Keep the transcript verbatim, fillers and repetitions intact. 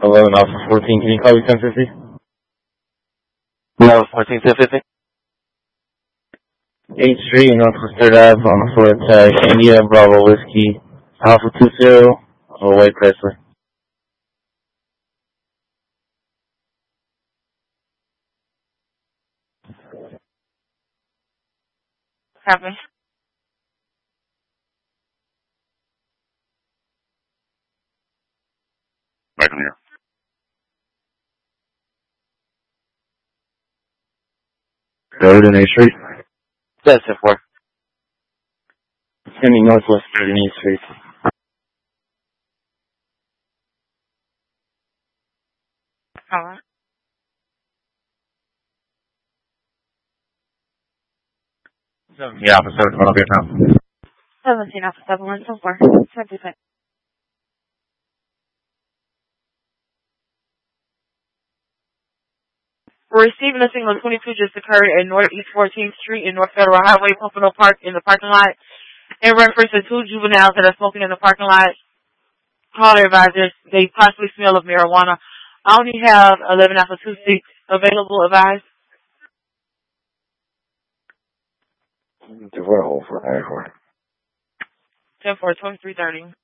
eleven Alpha fourteen, can you call me ten fifty? eleven fourteen, ten fifty. eighth Street, Northwest third Ave, on the foot tag, India, Bravo Whiskey, Alpha two zero, or White Chrysler. Happy. Back in here. third and eighth Street. That's it for. Send me Northwest third and eighth Street. Alright. seventeen Alpha seven, one up here now. seventeen Alpha seven one so far. seventy-six. We're receiving a single twenty-two just occurred at Northeast fourteenth Street in North Federal Highway, Pompano Park, in the parking lot. In reference to two juveniles that are smoking in the parking lot. Call their advisors. They possibly smell of marijuana. I only have eleven Alpha two six available, advised. Two four, hold for nine four. ten four, twenty-three thirty.